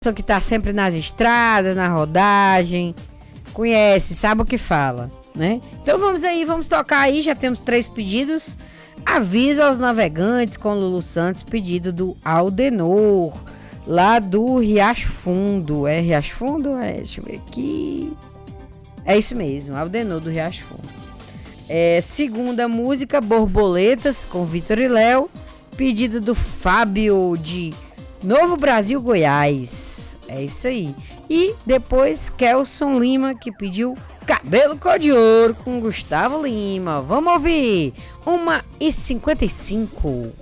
pessoa que tá sempre nas estradas, na rodagem, conhece, sabe o que fala, né? Então vamos aí, vamos tocar aí, já temos 3 pedidos. Aviso aos navegantes com Lulu Santos, pedido do Aldenor, lá do Riacho Fundo. É Riacho Fundo? Deixa eu ver aqui. É isso mesmo, Aldenor do Riacho Fundo. Segunda música, Borboletas, com Vitor e Léo, pedido do Fábio de Novo Brasil, Goiás. É isso aí. E depois Kelson Lima, que pediu Cabelo Cor de Ouro com Gustavo Lima. Vamos ouvir 1h55.